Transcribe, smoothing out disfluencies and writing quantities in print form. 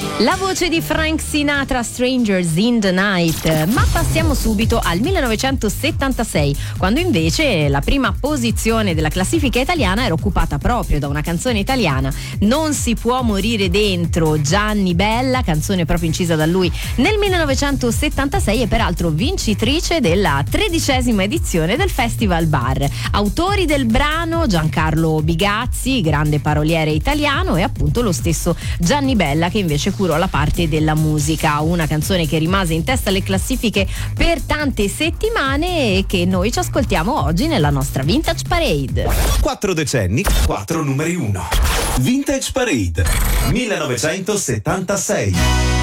La voce di Frank Sinatra, Strangers in the Night. Ma passiamo subito al 1976, quando invece la prima posizione della classifica italiana era occupata proprio da una canzone italiana, Non si può morire dentro, Gianni Bella, canzone proprio incisa da lui nel 1976 e peraltro vincitrice della 13ª edizione del Festival Bar. Autori del brano Giancarlo Bigazzi, grande paroliere italiano, e appunto lo stesso Gianni Bella, che invece curò la parte della musica. Una canzone che rimase in testa alle classifiche per tante settimane e che noi ci ascoltiamo oggi nella nostra Vintage Parade. 4 decenni, 4 numeri 1. Vintage Parade 1976.